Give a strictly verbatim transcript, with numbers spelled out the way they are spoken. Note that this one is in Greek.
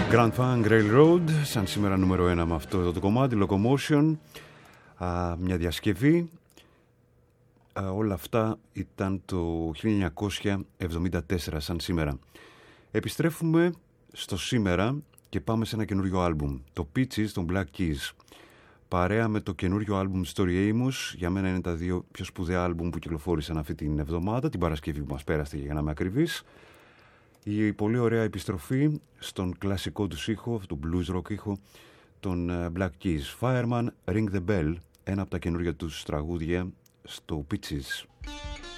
Grand Funk Railroad, σαν σήμερα νούμερο ένα με αυτό εδώ το κομμάτι, Locomotion, α, μια διασκευή. Α, όλα αυτά ήταν το χίλια εννιακόσια εβδομήντα τέσσερα σαν σήμερα. Επιστρέφουμε στο σήμερα και πάμε σε ένα καινούριο άλμπουμ, το Peaches των Black Keys. Παρέα με το καινούριο άλμπουμ Story Amos, για μένα είναι τα δύο πιο σπουδαία άλμπουμ που κυκλοφόρησαν αυτή την εβδομάδα, την Παρασκευή που μας πέρασε για να είμαι ακριβής. Η πολύ ωραία επιστροφή στον κλασικό τους ήχο, τον blues rock ήχο των Black Keys. Fireman Ring the Bell, ένα από τα καινούργια τους τραγούδια στο Peaches.